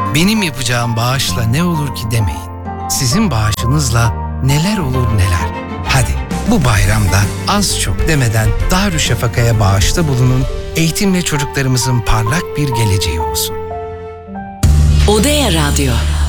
Benim yapacağım bağışla ne olur ki demeyin. Sizin bağışınızla neler olur neler. Hadi bu bayramda az çok demeden Darüşşafaka'ya bağışta bulunun. Eğitimle çocuklarımızın parlak bir geleceği olsun. Odea Radyo.